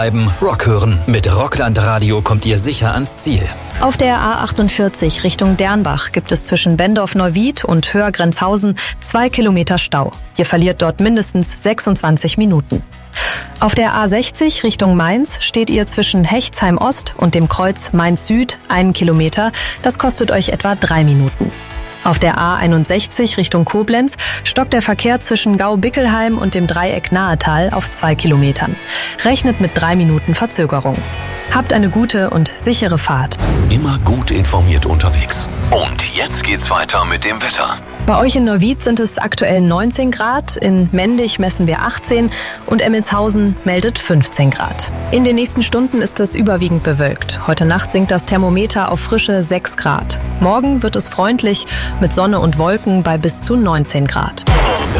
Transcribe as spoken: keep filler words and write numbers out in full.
Rock hören. Mit Rockland Radio kommt ihr sicher ans Ziel. Auf der A achtundvierzig Richtung Dernbach gibt es zwischen Bendorf-Neuwied und Höhr-Grenzhausen zwei Kilometer Stau. Ihr verliert dort mindestens sechsundzwanzig Minuten. Auf der A sechzig Richtung Mainz steht ihr zwischen Hechtsheim Ost und dem Kreuz Mainz Süd einen Kilometer. Das kostet euch etwa drei Minuten. Auf der A einundsechzig Richtung Koblenz stockt der Verkehr zwischen Gau-Bickelheim und dem Dreieck Nahetal auf zwei Kilometern. Rechnet mit drei Minuten Verzögerung. Habt eine gute und sichere Fahrt. Immer gut informiert unterwegs. Und jetzt geht's weiter mit dem Wetter. Bei euch in Neuwied sind es aktuell neunzehn Grad, in Mendig messen wir achtzehn und Emmelshausen meldet fünfzehn Grad. In den nächsten Stunden ist es überwiegend bewölkt. Heute Nacht sinkt das Thermometer auf frische sechs Grad. Morgen wird es freundlich mit Sonne und Wolken bei bis zu neunzehn Grad.